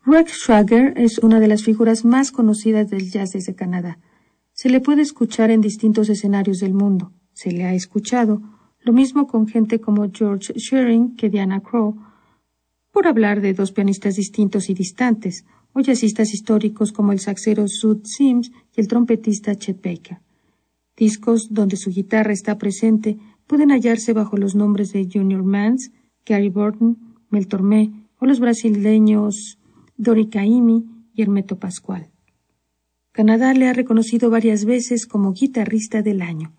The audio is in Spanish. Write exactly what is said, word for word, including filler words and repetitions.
Rex Schwager es una de las figuras más conocidas del jazz desde Canadá. Se le puede escuchar en distintos escenarios del mundo. Se le ha escuchado, lo mismo con gente como George Shearing que Diana Krall, por hablar de dos pianistas distintos y distantes, o jazzistas históricos como el saxero Zoot Sims y el trompetista Chet Baker. Discos donde su guitarra está presente pueden hallarse bajo los nombres de Junior Mance, Gary Burton, Mel Tormé o los brasileños Dori Caymmi y Hermeto Pascoal. Canadá le ha reconocido varias veces como guitarrista del año.